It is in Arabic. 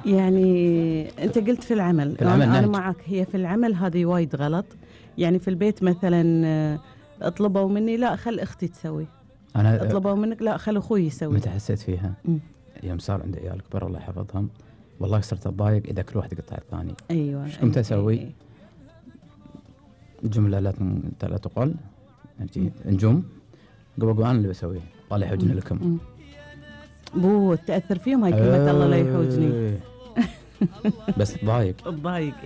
يعني أنت قلت في العمل، أنا معك، هي في العمل هذه وايد غلط. يعني في البيت مثلا اطلبوا مني، لا خل أختي تسوي. أنا اطلبوا منك، لا خل أخوي يسوي. متى حسيت فيها؟ يوم صار عندي عيال كبار الله يحفظهم، والله صرت أتضايق إذا كل واحد يقطع الثاني. أيوة. إيش كنت أسوي؟ جملة لا تقل، نجوم قبل أنا اللي بسويه، الله يحوجني لكم. بو تأثر فيهم هاي كلمة الله لا يحوجني. بس تضايق.